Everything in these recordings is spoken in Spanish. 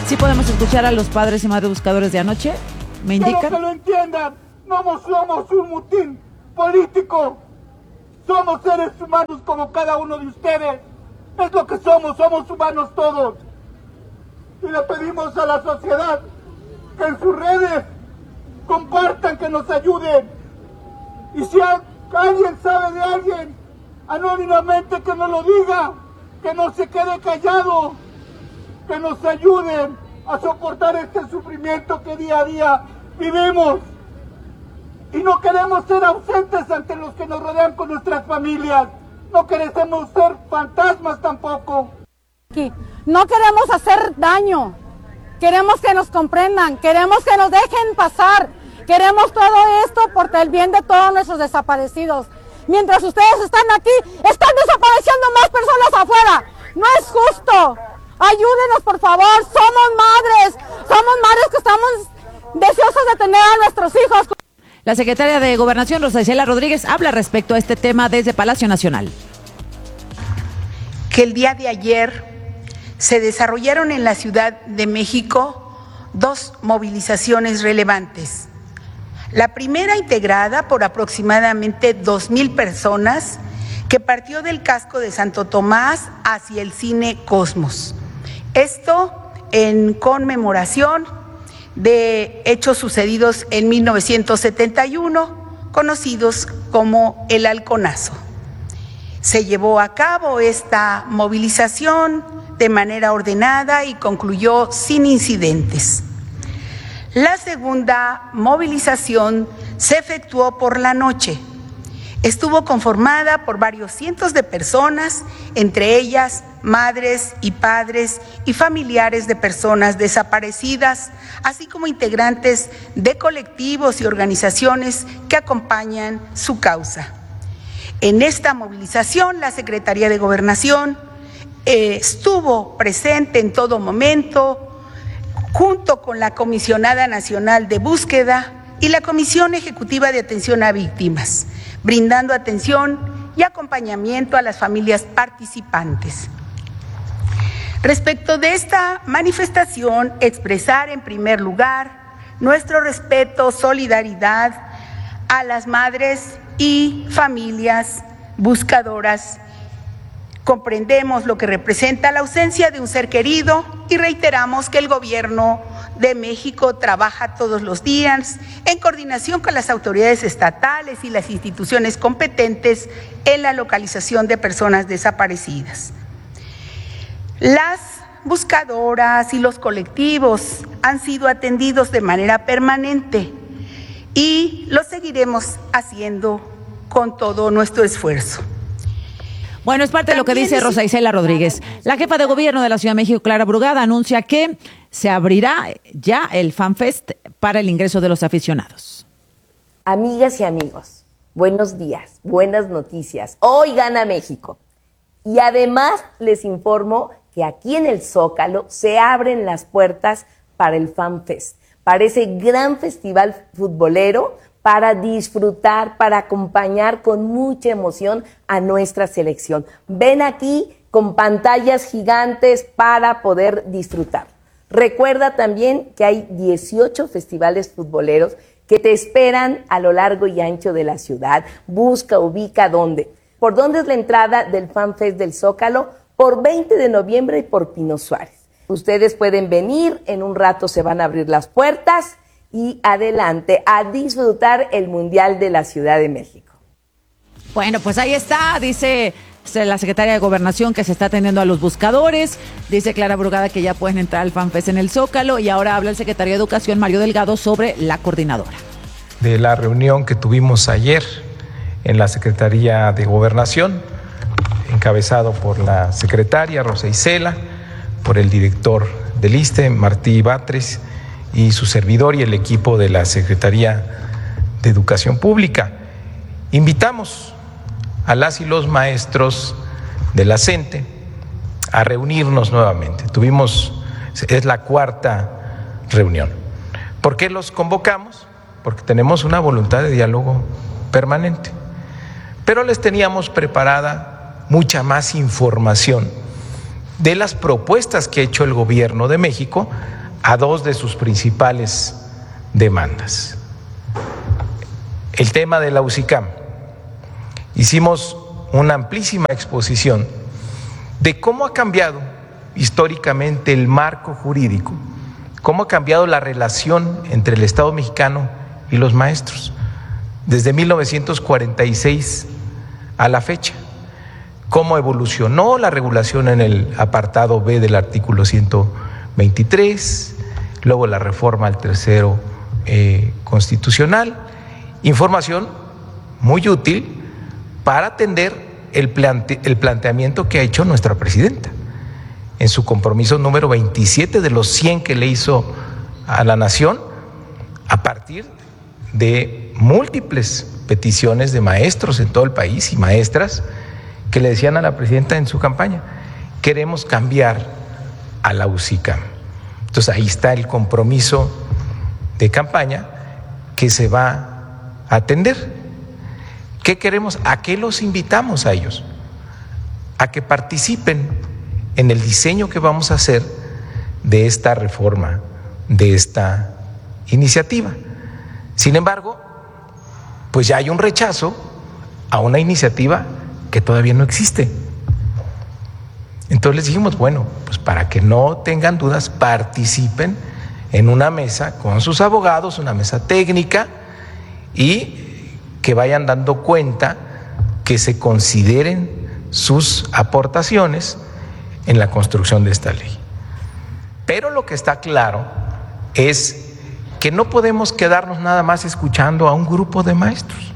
Sí podemos escuchar a los padres y madres buscadores de anoche, me indican. Quiero que lo entiendan, no somos un mutín político, somos seres humanos como cada uno de ustedes, es lo que somos humanos todos. Y le pedimos a la sociedad que en sus redes compartan, que nos ayuden. Y si alguien sabe de alguien, anónimamente que nos lo diga, que no se quede callado, que nos ayuden a soportar este sufrimiento que día a día vivimos. Y no queremos ser ausentes ante los que nos rodean con nuestras familias. No queremos ser fantasmas tampoco. No queremos hacer daño. Queremos que nos comprendan. Queremos que nos dejen pasar. Queremos todo esto por el bien de todos nuestros desaparecidos. Mientras ustedes están aquí, están desapareciendo más personas afuera. No es justo. Ayúdenos, por favor. Somos madres que estamos deseosas de tener a nuestros hijos. La secretaria de Gobernación, Rosa Isela Rodríguez, habla respecto a este tema desde Palacio Nacional. Que el día de ayer se desarrollaron en la Ciudad de México 2 movilizaciones relevantes. La primera, integrada por aproximadamente 2,000 personas, que partió del casco de Santo Tomás hacia el Cine Cosmos. Esto en conmemoración de hechos sucedidos en 1971, conocidos como el Halconazo. Se llevó a cabo esta movilización de manera ordenada y concluyó sin incidentes. La segunda movilización se efectuó por la noche. Estuvo conformada por varios cientos de personas, entre ellas madres y padres y familiares de personas desaparecidas, así como integrantes de colectivos y organizaciones que acompañan su causa. En esta movilización, la Secretaría de Gobernación estuvo presente en todo momento, junto con la Comisionada Nacional de Búsqueda y la Comisión Ejecutiva de Atención a Víctimas, brindando atención y acompañamiento a las familias participantes. Respecto de esta manifestación, expresar en primer lugar nuestro respeto, solidaridad a las madres y familias buscadoras. Comprendemos lo que representa la ausencia de un ser querido y reiteramos que el Gobierno de México trabaja todos los días en coordinación con las autoridades estatales y las instituciones competentes en la localización de personas desaparecidas. Las buscadoras y los colectivos han sido atendidos de manera permanente y lo seguiremos haciendo con todo nuestro esfuerzo. Bueno, es parte de lo que dice Rosa Isela Rodríguez. La jefa de gobierno de la Ciudad de México, Clara Brugada, anuncia que se abrirá ya el FanFest para el ingreso de los aficionados. Amigas y amigos, buenos días, buenas noticias. Hoy gana México. Y además les informo que aquí en el Zócalo se abren las puertas para el FanFest, para ese gran festival futbolero, para disfrutar, para acompañar con mucha emoción a nuestra selección. Ven aquí con pantallas gigantes para poder disfrutar. Recuerda también que hay 18 festivales futboleros que te esperan a lo largo y ancho de la ciudad. Busca, ubica dónde. ¿Por dónde es la entrada del FanFest del Zócalo? Por 20 de noviembre y por Pino Suárez. Ustedes pueden venir, en un rato se van a abrir las puertas y adelante a disfrutar el Mundial de la Ciudad de México. Bueno, pues ahí está, dice la secretaria de Gobernación que se está atendiendo a los buscadores, dice Clara Brugada que ya pueden entrar al FanFest en el Zócalo y ahora habla el secretario de Educación, Mario Delgado, sobre la coordinadora. De la reunión que tuvimos ayer en la Secretaría de Gobernación, encabezado por la secretaria Rosa Isela, por el director del ISSSTE, Martí Batres, y su servidor y el equipo de la Secretaría de Educación Pública. Invitamos a las y los maestros de la CENTE a reunirnos nuevamente. Es la 4ª reunión. ¿Por qué los convocamos? Porque tenemos una voluntad de diálogo permanente. Pero les teníamos preparada mucha más información de las propuestas que ha hecho el gobierno de México a dos de sus principales demandas. El tema de la UCICAM. Hicimos una amplísima exposición de cómo ha cambiado históricamente el marco jurídico, cómo ha cambiado la relación entre el Estado mexicano y los maestros, desde 1946 a la fecha, cómo evolucionó la regulación en el apartado B del artículo 123, luego la reforma al tercero constitucional, información muy útil para atender el planteamiento que ha hecho nuestra presidenta en su compromiso número 27 de los 100 que le hizo a la nación, a partir de múltiples peticiones de maestros en todo el país y maestras que le decían a la presidenta en su campaña: queremos cambiar a la UCICAM. Entonces ahí está el compromiso de campaña que se va a atender. ¿Qué queremos? ¿A qué los invitamos a ellos? A que participen en el diseño que vamos a hacer de esta reforma, de esta iniciativa. Sin embargo, pues ya hay un rechazo a una iniciativa que todavía no existe. Entonces les dijimos, bueno, pues para que no tengan dudas, participen en una mesa con sus abogados, una mesa técnica, y que vayan dando cuenta, que se consideren sus aportaciones en la construcción de esta ley. Pero lo que está claro es que no podemos quedarnos nada más escuchando a un grupo de maestros.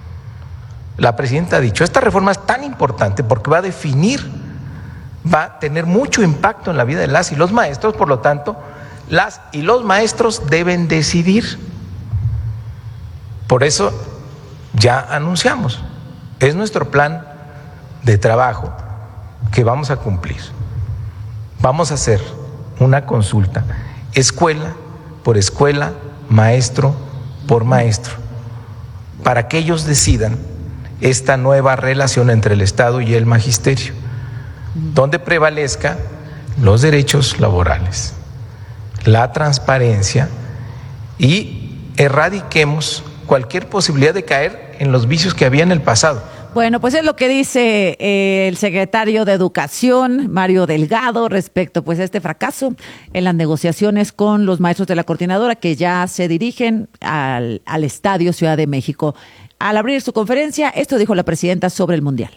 La presidenta ha dicho, esta reforma es tan importante porque va a definir, va a tener mucho impacto en la vida de las y los maestros, por lo tanto, las y los maestros deben decidir. Por eso ya anunciamos, es nuestro plan de trabajo que vamos a cumplir. Vamos a hacer una consulta, escuela por escuela, maestro por maestro, para que ellos decidan esta nueva relación entre el Estado y el magisterio, donde prevalezca los derechos laborales, la transparencia, y erradiquemos cualquier posibilidad de caer en los vicios que había en el pasado. Bueno, pues es lo que dice el secretario de Educación, Mario Delgado, respecto pues a este fracaso en las negociaciones con los maestros de la coordinadora, que ya se dirigen al Estadio Ciudad de México. Al abrir su conferencia, esto dijo la presidenta sobre el Mundial.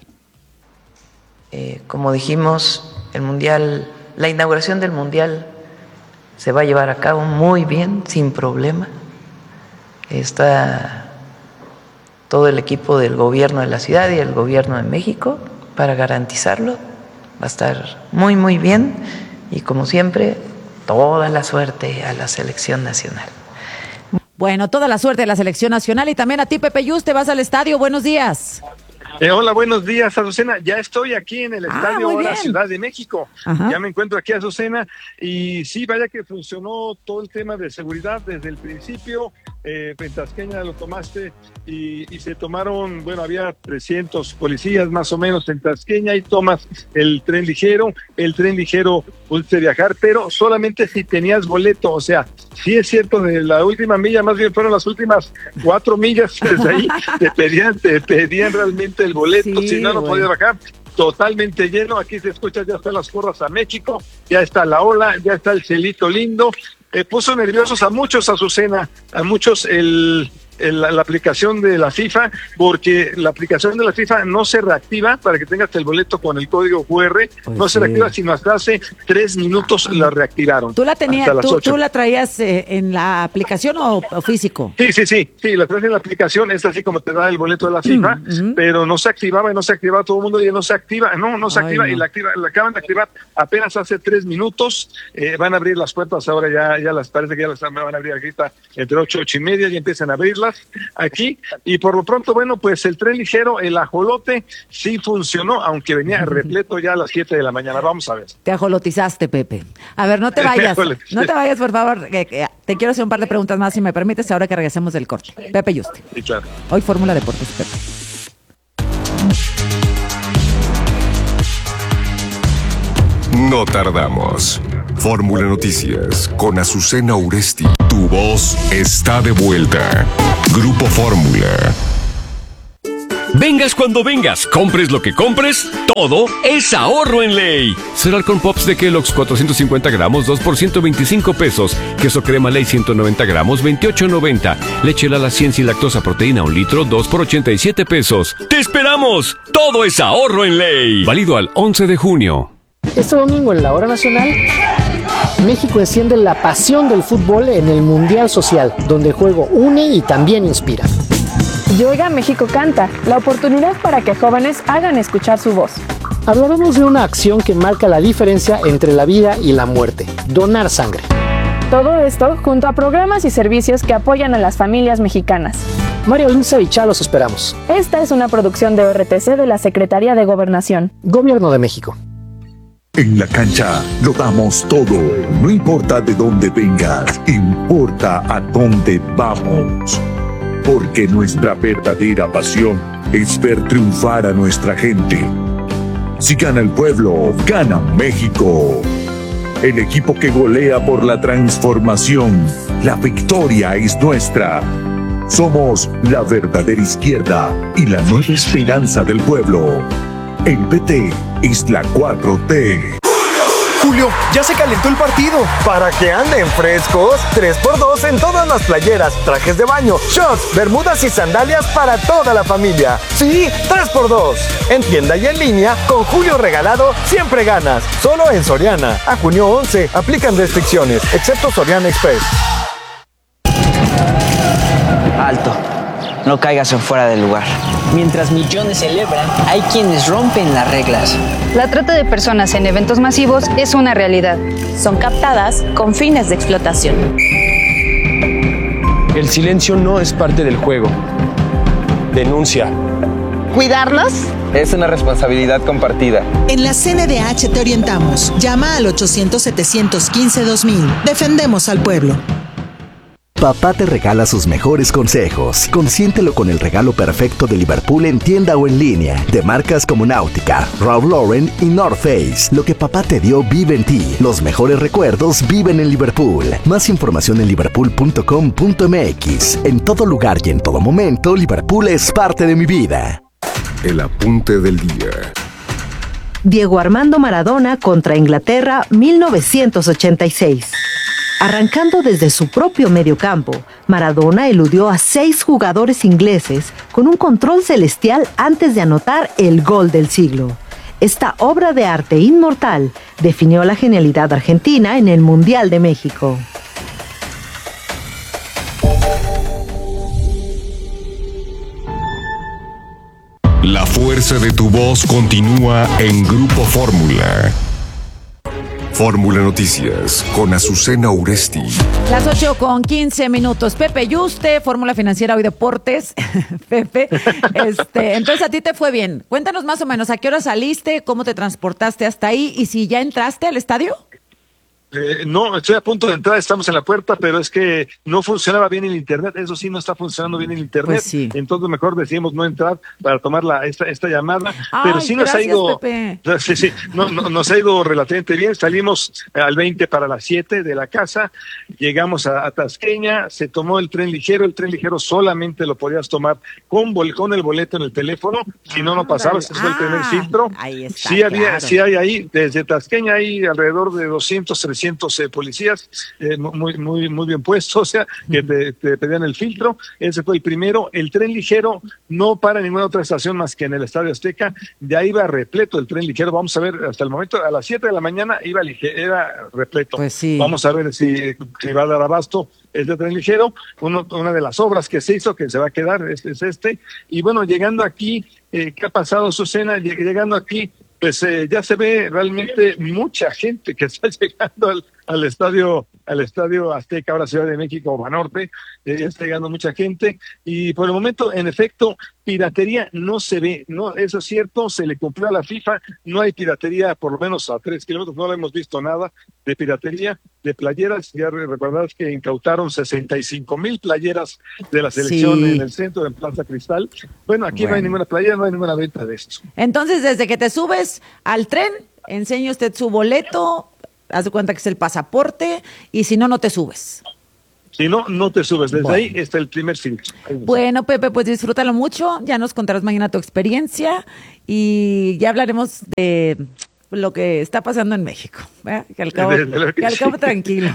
Como dijimos, el Mundial, la inauguración del Mundial se va a llevar a cabo muy bien, sin problema. Está todo el equipo del gobierno de la ciudad y el gobierno de México para garantizarlo. Va a estar muy, muy bien, y como siempre, toda la suerte a la selección nacional. Bueno, toda la suerte de la selección nacional, y también a ti, Pepe Yus, te vas al estadio. Buenos días. Hola, buenos días, Azucena. Ya estoy aquí en el estadio ahora, Ciudad de México. Ajá. Ya me encuentro aquí, Azucena, y sí, vaya que funcionó todo el tema de seguridad desde el principio. En Tasqueña lo tomaste y se tomaron, bueno, había 300 policías más o menos en Tasqueña, y tomas el tren ligero pudiste viajar, pero solamente si tenías boleto. O sea, sí es cierto, de la última milla, más bien fueron las últimas 4 millas, desde ahí te pedían realmente el boleto, sí, si no, no podías bajar. Totalmente lleno, aquí se escucha, ya están las porras a México, ya está la ola, ya está el cielito lindo. Puso nerviosos a muchos, Azucena, a muchos la aplicación de la FIFA, porque la aplicación de la FIFA no se reactiva para que tengas el boleto con el código QR, pues no se reactiva, sino hasta hace 3 minutos la reactivaron. ¿Tú la tenías, tú la traías en la aplicación o físico? Sí, la traes en la aplicación, es así como te da el boleto de la FIFA, pero no se activaba, todo el mundo ya no se activa, y la acaban de activar apenas hace 3 minutos. Van a abrir las puertas ahora, ya las parece que ya las van a abrir aquí entre 8 y 8 y media, y empiezan a abrirlas aquí, y por lo pronto, bueno, pues el tren ligero, el ajolote, sí funcionó, aunque venía repleto ya a las 7 de la mañana. Vamos a ver. Te ajolotizaste, Pepe. A ver, no te vayas, por favor. Te quiero hacer un par de preguntas más, si me permites, ahora que regresemos del corte. Pepe Yuste. Sí, claro. Hoy Fórmula Deportes, Pepe. No tardamos. Fórmula Noticias con Azucena Uresti. Tu voz está de vuelta. Grupo Fórmula. Vengas cuando vengas, compres lo que compres, todo es ahorro en ley. Cereal con Pops de Kellogg's 450 gramos, 2 por 125 pesos. Queso crema ley 190 gramos, 28.90. Leche Lala 100 sin lactosa proteína 1 litro, 2 por 87 pesos. ¡Te esperamos! Todo es ahorro en ley. Válido al 11 de junio. Este domingo en la Hora Nacional, México enciende la pasión del fútbol en el Mundial Social, donde el juego une y también inspira. Y Oiga México Canta, la oportunidad para que jóvenes hagan escuchar su voz. Hablaremos de una acción que marca la diferencia entre la vida y la muerte: donar sangre. Todo esto junto a programas y servicios que apoyan a las familias mexicanas. Mario Lince y Chá los esperamos. Esta es una producción de ORTC de la Secretaría de Gobernación. Gobierno de México. En la cancha lo damos todo. No importa de dónde vengas, importa a dónde vamos. Porque nuestra verdadera pasión es ver triunfar a nuestra gente. Si gana el pueblo, gana México. El equipo que golea por la transformación. La victoria es nuestra. Somos la verdadera izquierda y la nueva esperanza del pueblo. El PT es la 4T. Julio, ya se calentó el partido. Para que anden frescos, 3x2 en todas las playeras, trajes de baño, shorts, bermudas y sandalias para toda la familia. Sí, 3x2. En tienda y en línea, con Julio regalado, siempre ganas. Solo en Soriana. A junio 11, aplican restricciones, excepto Soriana Express. Alto. No caigas en fuera del lugar. Mientras millones celebran, hay quienes rompen las reglas. La trata de personas en eventos masivos es una realidad. Son captadas con fines de explotación. El silencio no es parte del juego. Denuncia. ¿Cuidarlos? Es una responsabilidad compartida. En la CNDH te orientamos. Llama al 800-715-2000. Defendemos al pueblo. Papá te regala sus mejores consejos. Consiéntelo con el regalo perfecto de Liverpool en tienda o en línea. De marcas como Náutica, Ralph Lauren y North Face. Lo que papá te dio vive en ti. Los mejores recuerdos viven en Liverpool. Más información en liverpool.com.mx. En todo lugar y en todo momento, Liverpool es parte de mi vida. El apunte del día. Diego Armando Maradona contra Inglaterra, 1986. Arrancando desde su propio mediocampo, Maradona eludió a 6 jugadores ingleses con un control celestial antes de anotar el gol del siglo. Esta obra de arte inmortal definió la genialidad argentina en el Mundial de México. La fuerza de tu voz continúa en Grupo Fórmula. Fórmula Noticias con Azucena Uresti. Las 8:15. Pepe Yuste, Fórmula Financiera, hoy deportes. Pepe, entonces a ti te fue bien. Cuéntanos más o menos a qué hora saliste, cómo te transportaste hasta ahí y si ya entraste al estadio. No, estoy a punto de entrar, estamos en la puerta, pero es que no funcionaba bien el internet, eso sí, no está funcionando bien el internet, pues sí. Entonces mejor decidimos no entrar para tomar esta llamada, ay, pero sí nos gracias, ha ido, Pepe. sí, nos ha ido relativamente bien. Salimos al 20 para las 7 de la casa, llegamos a Tasqueña, se tomó el tren ligero solamente lo podías tomar con el boleto en el teléfono, si no pasabas, ese fue el primer filtro. Ahí está, sí hay ahí, desde Tasqueña hay alrededor de 200, 300 policías muy bien puestos, o sea, que te pedían el filtro. Ese fue el primero. El tren ligero no para en ninguna otra estación más que en el Estadio Azteca. Ya iba repleto el tren ligero. Vamos a ver, hasta el momento, a las 7 de la mañana era repleto. Pues sí. Vamos a ver si va a dar abasto este tren ligero. Una de las obras que se hizo, que se va a quedar, es este. Y bueno, llegando aquí, ¿qué ha pasado, Azucena? Llegando aquí, pues ya se ve realmente mucha gente que está llegando al estadio Azteca, ahora Ciudad de México, Banorte, ya está llegando mucha gente, y por el momento, en efecto, piratería no se ve, no, eso es cierto, se le cumplió a la FIFA, no hay piratería, por lo menos a 3 kilómetros, no le hemos visto nada de piratería, de playeras. Ya recordarás que incautaron 65,000 playeras de la selección en el centro, en Plaza Cristal. Bueno, aquí no hay ninguna playera, no hay ninguna venta de esto. Entonces, desde que te subes al tren, enseñe usted su boleto, haz de cuenta que es el pasaporte, y si no, no te subes. Si no, no te subes. Desde ahí está el primer filtro. Bueno, Pepe, pues disfrútalo mucho. Ya nos contarás mañana tu experiencia y ya hablaremos de lo que está pasando en México. ¿Verdad? Que al cabo tranquilo.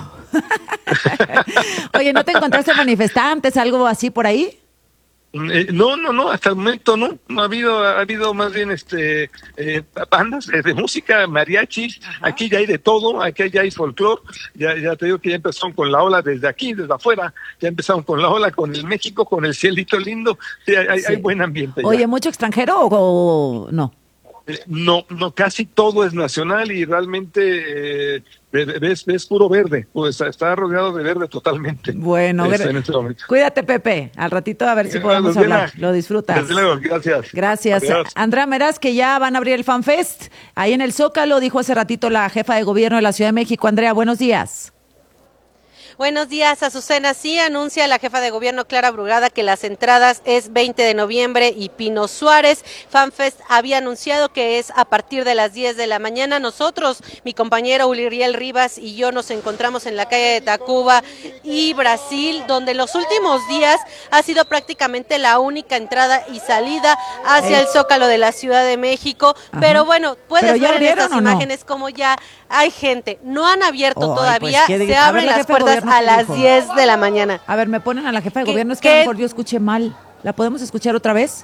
Oye, ¿no te encontraste manifestantes, algo así por ahí? No, hasta el momento no ha habido más bien bandas de música, mariachis, aquí ya hay de todo, aquí ya hay folclore, ya te digo que ya empezaron con la ola desde aquí, desde afuera, ya empezaron con la ola, con el México, con el cielito lindo, sí, hay buen ambiente. Oye, ya. ¿mucho extranjero o no? No, casi todo es nacional y realmente ves puro verde, pues está rodeado de verde totalmente. Bueno, en este momento. Cuídate, Pepe, al ratito a ver si podemos hablar, lo disfrutas. Desde luego, gracias. Gracias. Adiós. Andrea Meraz, que ya van a abrir el FanFest, ahí en el Zócalo, dijo hace ratito la jefa de gobierno de la Ciudad de México. Andrea, buenos días. Buenos días, Azucena. Sí, anuncia la jefa de gobierno Clara Brugada que las entradas es 20 de noviembre y Pino Suárez. FanFest había anunciado que es a partir de las 10 de la mañana. Nosotros, mi compañero Uliriel Rivas y yo nos encontramos en la calle de Tacuba y Brasil, donde los últimos días ha sido prácticamente la única entrada y salida hacia el Zócalo de la Ciudad de México. Ajá. Pero bueno, puedes ver en estas imágenes como ya hay gente. No han abierto todavía, pues, se abren las puertas a las 10 de la mañana. A ver, me ponen a la jefa de gobierno, es que a lo mejor yo escuché mal. ¿La podemos escuchar otra vez?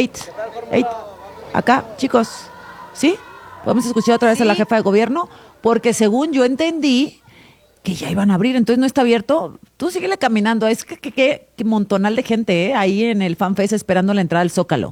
Acá, chicos, ¿sí? ¿Podemos escuchar otra vez a la jefa de gobierno? Porque según yo entendí que ya iban a abrir, entonces no está abierto. Tú síguele caminando, es que montonal de gente ahí en el FanFest esperando la entrada al Zócalo.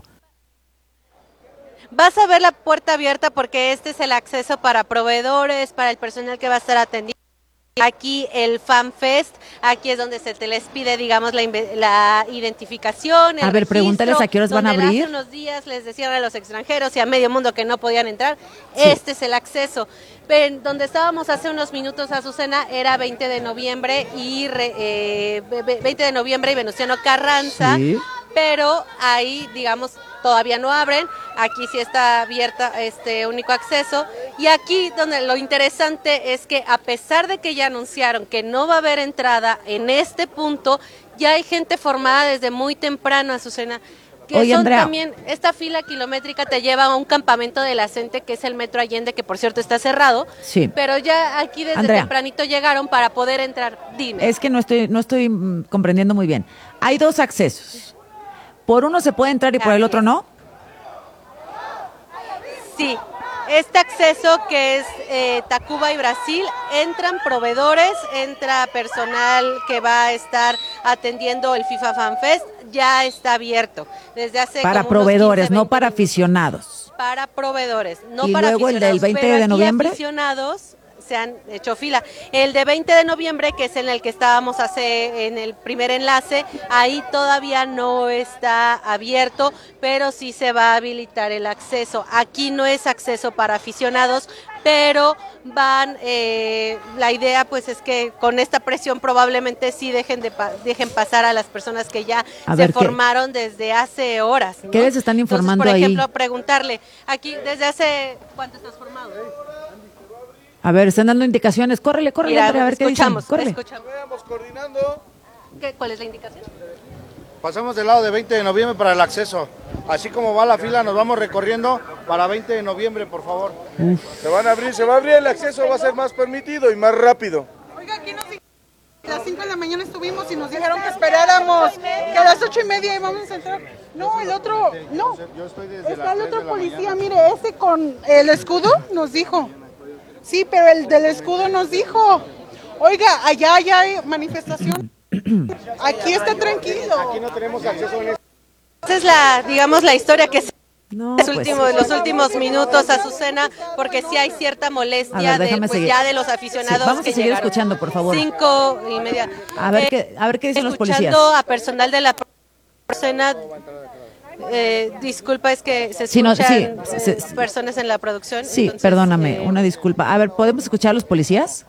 Vas a ver la puerta abierta porque este es el acceso para proveedores, para el personal que va a estar atendiendo. Aquí el FanFest, aquí es donde se te les pide, digamos, la identificación, a ver, pregúntales a qué horas van a abrir. Hace unos días les decían a los extranjeros y a medio mundo que no podían entrar. Sí. Este es el acceso. Donde estábamos hace unos minutos, Azucena, era 20 de noviembre y 20 de noviembre y Venustiano Carranza. Sí. Pero ahí, digamos, todavía no abren, aquí sí está abierta este único acceso, y aquí donde lo interesante es que a pesar de que ya anunciaron que no va a haber entrada en este punto, ya hay gente formada desde muy temprano, Azucena, que Oye, son Andrea, también, esta fila kilométrica te lleva a un campamento de la CENTE, que es el Metro Allende, que por cierto está cerrado, sí, pero ya aquí desde Andrea, tempranito llegaron para poder entrar. Dime. Es que no estoy comprendiendo muy bien. Hay dos accesos. ¿Por uno se puede entrar y por el otro no? Sí, este acceso que es Tacuba y Brasil, entran proveedores, entra personal que va a estar atendiendo el FIFA FanFest, ya está abierto desde hace para como proveedores, 15, no para aficionados. Para proveedores, no y para luego aficionados. El del 20 pero de noviembre. Aficionados se han hecho fila. El de 20 de noviembre, que es en el que estábamos en el primer enlace, ahí todavía no está abierto, pero sí se va a habilitar el acceso. Aquí no es acceso para aficionados, pero van, la idea pues es que con esta presión probablemente sí dejen pasar a las personas que ya formaron desde hace horas, ¿no? ¿Qué les están informando ahí? Entonces, por ejemplo, preguntarle, aquí desde hace, ¿cuánto estás formado? A ver, están dando indicaciones. Córrele, Mira, Andrea, a ver qué dicen. Córrele. Escuchamos coordinando. ¿Cuál es la indicación? Pasamos del lado de 20 de noviembre para el acceso. Así como va la fila, nos vamos recorriendo para 20 de noviembre, por favor. Se va a abrir el acceso, va a ser más permitido y más rápido. Oiga, aquí a las 5 de la mañana estuvimos y nos dijeron que esperáramos, que a las 8:30 íbamos a entrar. No, el otro, no. Está el otro policía, mire, ese con el escudo nos dijo. Sí, pero el del escudo nos dijo, oiga, allá hay manifestación. Aquí está tranquilo. Aquí no tenemos acceso en Esa es la historia que los últimos minutos, Azucena, porque sí hay cierta molestia ya de los aficionados. Sí, vamos a seguir escuchando, por favor. 5:30. A ver qué dicen los policías. Escuchando a personal de la Cena. Disculpa, es que se escuchan personas en la producción. Sí, entonces, perdóname, una disculpa. A ver, ¿podemos escuchar a los policías?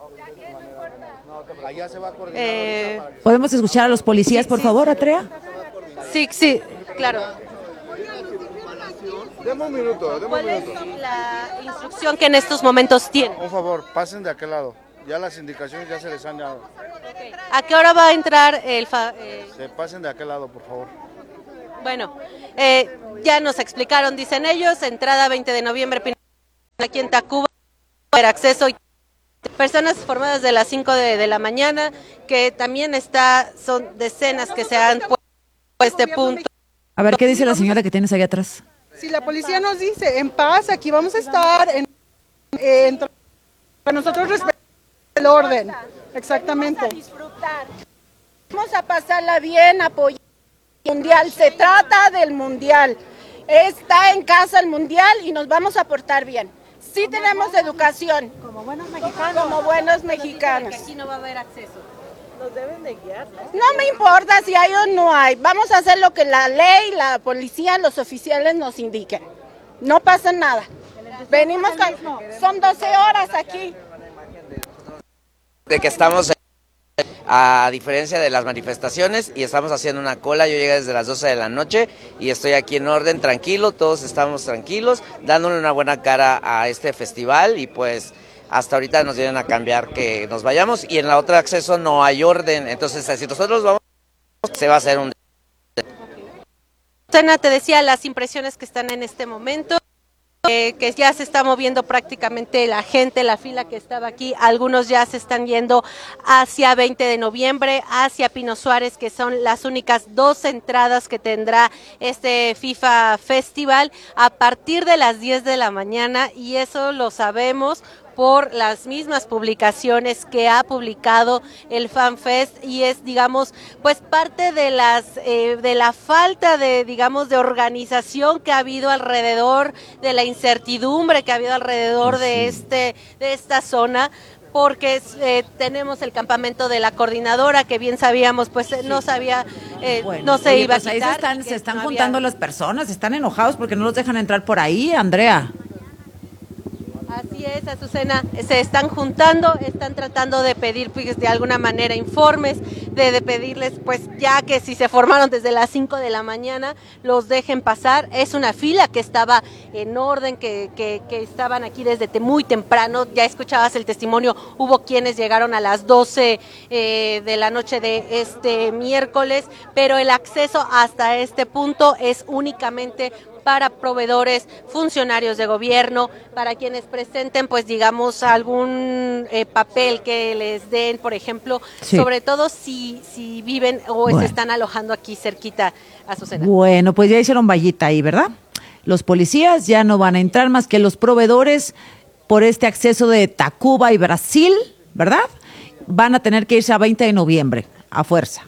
¿Podemos escuchar a los policías, por favor, Andrea? Sí, claro. Deme un minuto. ¿Cuál es la instrucción que en estos momentos tiene? Por favor, pasen de aquel lado. Ya las indicaciones ya se les han dado. Okay. ¿A qué hora va a entrar Se pasen de aquel lado, por favor. Bueno, ya nos explicaron, dicen ellos, entrada 20 de noviembre aquí en Tacuba, para acceso y personas formadas de las 5 de la mañana, que también son decenas que se han puesto a este punto. A ver, ¿qué dice la señora que tienes ahí atrás? Si la policía nos dice, en paz, aquí vamos a estar, para nosotros respetar el orden. Exactamente. Vamos a disfrutar. Vamos a pasarla bien, apoyar el mundial. Se trata del mundial. Está en casa el mundial y nos vamos a portar bien. Sí tenemos educación. Como buenos mexicanos. Como buenos mexicanos. Aquí no va a haber acceso. Nos deben de guiar. No me importa si hay o no hay. Vamos a hacer lo que la ley, la policía, los oficiales nos indiquen. No pasa nada. Venimos son 12 horas aquí. De que estamos, a diferencia de las manifestaciones, y estamos haciendo una cola. Yo llegué desde las 12 de la noche y estoy aquí en orden, tranquilo, todos estamos tranquilos, dándole una buena cara a este festival y pues hasta ahorita nos vienen a cambiar que nos vayamos y en la otra acceso no hay orden, entonces si nosotros vamos, se va a hacer un... Susana, te decía las impresiones que están en este momento. Que ya se está moviendo prácticamente la gente, la fila que estaba aquí, algunos ya se están yendo hacia 20 de noviembre, hacia Pino Suárez, que son las únicas 2 entradas que tendrá este FIFA Festival a partir de las 10 de la mañana, y eso lo sabemos por las mismas publicaciones que ha publicado el FanFest, y es, digamos, pues parte de de la falta de, digamos, de organización que ha habido alrededor, de la incertidumbre que ha habido alrededor de esta zona, porque tenemos el campamento de la coordinadora, que bien sabíamos, pues no sabía, no se iba a quitar. Ahí se están juntando las personas, están enojados porque no los dejan entrar por ahí, Andrea. Así es, Azucena, se están juntando, están tratando de pedir pues, de alguna manera informes, de pedirles pues ya que si se formaron desde las 5 de la mañana, los dejen pasar. Es una fila que estaba en orden, que estaban aquí desde muy temprano, ya escuchabas el testimonio, hubo quienes llegaron a las 12 de la noche de este miércoles, pero el acceso hasta este punto es únicamente para proveedores, funcionarios de gobierno, para quienes presenten, pues digamos, algún papel que les den, por ejemplo, sobre todo si viven o se están alojando aquí cerquita a Azucena. Bueno, pues ya hicieron vallita ahí, ¿verdad? Los policías ya no van a entrar más que los proveedores por este acceso de Tacuba y Brasil, ¿verdad? Van a tener que irse a 20 de noviembre, a fuerza.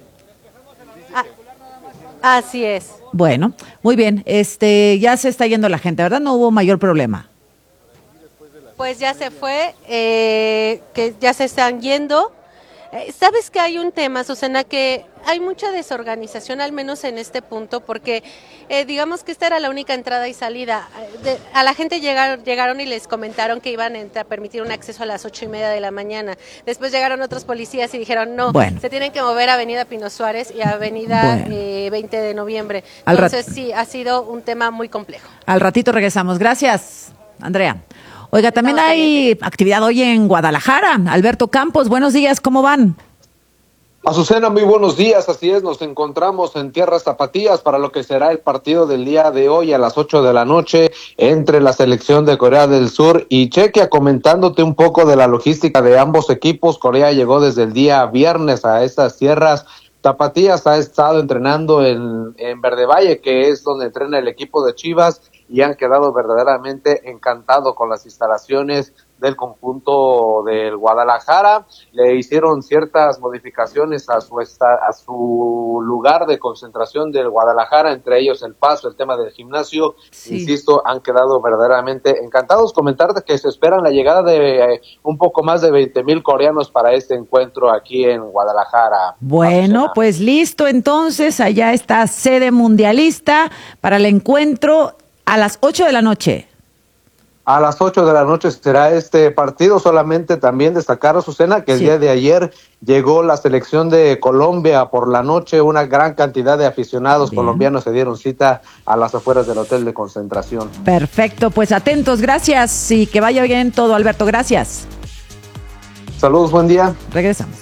Así es. Bueno, muy bien. Ya se está yendo la gente, ¿verdad? No hubo mayor problema. Pues ya se fue, que ya se están yendo. ¿Sabes que hay un tema, Susana, que hay mucha desorganización, al menos en este punto, porque digamos que esta era la única entrada y salida. A la gente llegaron y les comentaron que iban a permitir un acceso a las 8:30 de la mañana. Después llegaron otros policías y dijeron no, se tienen que mover a Avenida Pino Suárez y a Avenida 20 de noviembre. Entonces sí, ha sido un tema muy complejo. Al ratito regresamos. Gracias, Andrea. Oiga, también hay actividad hoy en Guadalajara. Alberto Campos, buenos días, ¿cómo van? Azucena, muy buenos días, así es, nos encontramos en tierras tapatías para lo que será el partido del día de hoy a las 8 de la noche entre la selección de Corea del Sur y Chequia. Comentándote un poco de la logística de ambos equipos, Corea llegó desde el día viernes a estas tierras tapatías, ha estado entrenando en Verde Valle, que es donde entrena el equipo de Chivas, y han quedado verdaderamente encantados con las instalaciones del conjunto del Guadalajara. Le hicieron ciertas modificaciones a su lugar de concentración del Guadalajara, entre ellos el paso, el tema del gimnasio. Insisto, han quedado verdaderamente encantados. Comentarte que se esperan la llegada de un poco más de 20,000 coreanos para este encuentro aquí en Guadalajara. Bueno, pues listo, entonces allá está sede mundialista para el encuentro a las 8 de la noche. A las 8 de la noche será este partido. Solamente también destacar, Azucena, que el día de ayer llegó la selección de Colombia por la noche. Una gran cantidad de aficionados colombianos se dieron cita a las afueras del hotel de concentración. Perfecto, pues atentos, gracias y que vaya bien todo, Alberto, gracias. Saludos, buen día. Regresamos.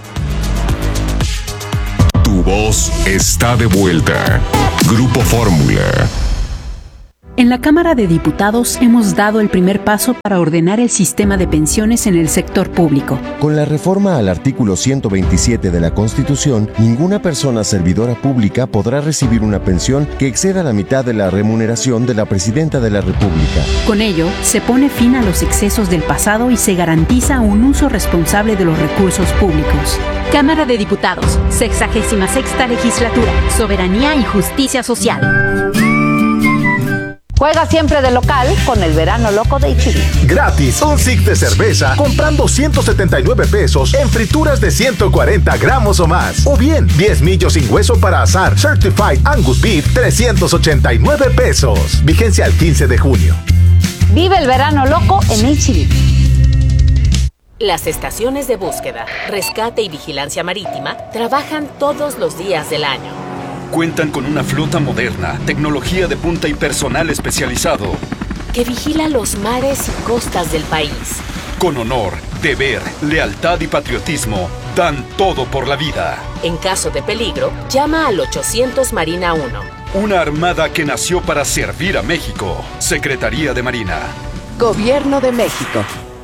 Tu voz está de vuelta. Grupo Fórmula. En la Cámara de Diputados hemos dado el primer paso para ordenar el sistema de pensiones en el sector público. Con la reforma al artículo 127 de la Constitución, ninguna persona servidora pública podrá recibir una pensión que exceda la mitad de la remuneración de la Presidenta de la República. Con ello, se pone fin a los excesos del pasado y se garantiza un uso responsable de los recursos públicos. Cámara de Diputados, 66ª Legislatura, Soberanía y Justicia Social. Juega siempre de local con el verano loco de H-E-B. Gratis, un six de cerveza comprando 179 pesos en frituras de 140 gramos o más. O bien, 10 millos sin hueso para asar Certified Angus Beef, 389 pesos. Vigencia al 15 de junio. Vive el verano loco en H-E-B. Las estaciones de búsqueda, rescate y vigilancia marítima trabajan todos los días del año. Cuentan con una flota moderna, tecnología de punta y personal especializado que vigila los mares y costas del país. Con honor, deber, lealtad y patriotismo, dan todo por la vida. En caso de peligro, llama al 800 Marina 1. Una armada que nació para servir a México. Secretaría de Marina. Gobierno de México.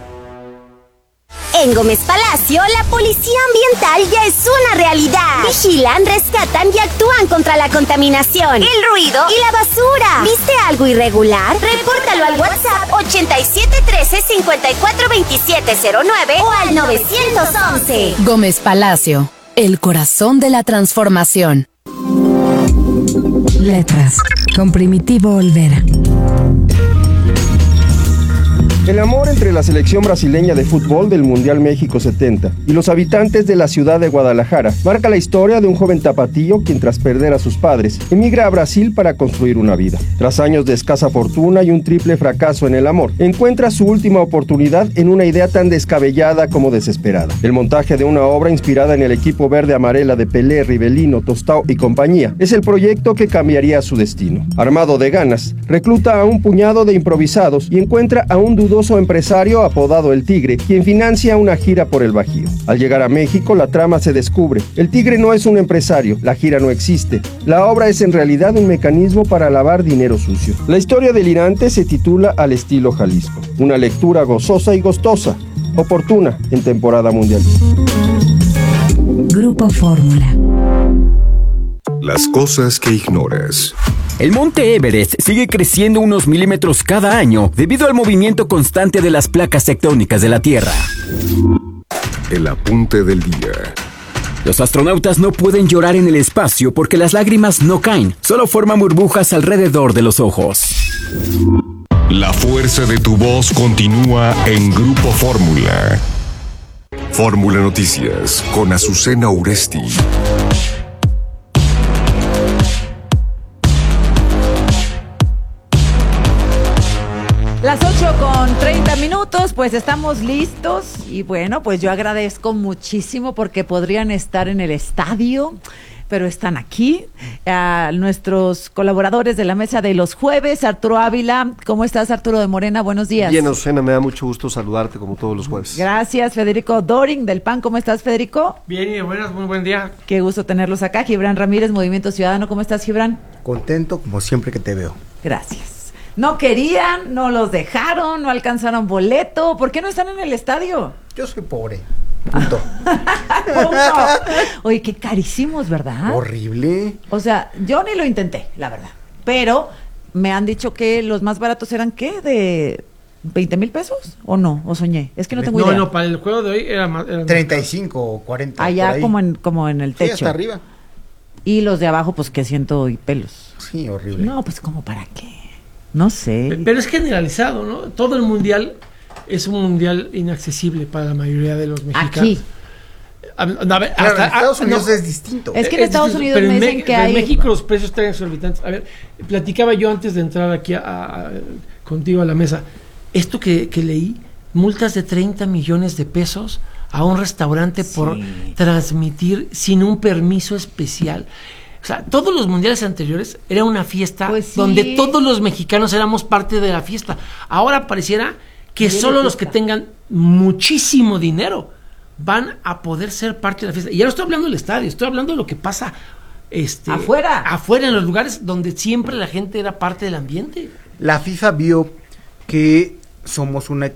En Gómez Palacio, la policía ambiental ya es una realidad. Vigilan, rescatan y actúan contra la contaminación, el ruido y la basura. ¿Viste algo irregular? Repórtalo al WhatsApp 8713-542709 o al 911. Gómez Palacio, el corazón de la transformación. Letras, con Primitivo Olvera. El amor entre la selección brasileña de fútbol del Mundial México 70 y los habitantes de la ciudad de Guadalajara marca la historia de un joven tapatío quien, tras perder a sus padres, emigra a Brasil para construir una vida. Tras años de escasa fortuna y un triple fracaso en el amor, encuentra su última oportunidad en una idea tan descabellada como desesperada: el montaje de una obra inspirada en el equipo verde amarela de Pelé, Rivelino, Tostao y compañía. Es el proyecto que cambiaría su destino. Armado de ganas, recluta a un puñado de improvisados y encuentra a un dudoso empresario apodado El Tigre, quien financia una gira por el Bajío. Al llegar a México, la trama se descubre. El Tigre no es un empresario, la gira no existe. La obra es en realidad un mecanismo para lavar dinero sucio. La historia delirante se titula Al estilo Jalisco. Una lectura gozosa y gustosa, oportuna en temporada mundial. Grupo Fórmula. Las cosas que ignoras. El monte Everest sigue creciendo unos milímetros cada año debido al movimiento constante de las placas tectónicas de la Tierra. El apunte del día. Los astronautas no pueden llorar en el espacio porque las lágrimas no caen, solo forman burbujas alrededor de los ojos. La fuerza de tu voz continúa en Grupo Fórmula. Fórmula Noticias con Azucena Uresti. Las 8:30, pues estamos listos y bueno, pues yo agradezco muchísimo porque podrían estar en el estadio, pero están aquí. A nuestros colaboradores de la mesa de los jueves, Arturo Ávila. ¿Cómo estás, Arturo de Morena? Buenos días. Bien, Azucena, me da mucho gusto saludarte como todos los jueves. Gracias, Federico Doring del PAN. ¿Cómo estás, Federico? Bien, y buenas, muy buen día. Qué gusto tenerlos acá. Gibran Ramírez, Movimiento Ciudadano. ¿Cómo estás, Gibran? Contento como siempre que te veo. Gracias. No querían, no los dejaron, no alcanzaron boleto. ¿Por qué no están en el estadio? Yo soy pobre. Punto. Oye, qué carísimos, ¿verdad? Horrible. O sea, yo ni lo intenté, la verdad. Pero me han dicho que los más baratos eran, ¿qué? ¿De 20,000 pesos? ¿O no? ¿O soñé? Es que no tengo idea. No, para el juego de hoy era más... 35 o 40. Allá como en el techo. Sí, hasta arriba. Y los de abajo, pues que 100 y pelos. Sí, horrible. No, pues como para qué. No sé. Pero es generalizado, ¿no? Todo el mundial es un mundial inaccesible para la mayoría de los mexicanos. Aquí. Claro, en Estados Unidos es distinto. Es que en Estados Unidos me dicen que hay... En México los precios están exorbitantes. A ver, platicaba yo antes de entrar aquí contigo a la mesa. esto que leí, multas de 30 millones de pesos a un restaurante por transmitir sin un permiso especial. O sea, todos los mundiales anteriores era una fiesta donde todos los mexicanos éramos parte de la fiesta. Ahora pareciera que solo los que tengan muchísimo dinero van a poder ser parte de la fiesta. Y ya no estoy hablando del estadio, estoy hablando de lo que pasa afuera en los lugares donde siempre la gente era parte del ambiente. La FIFA vio que somos una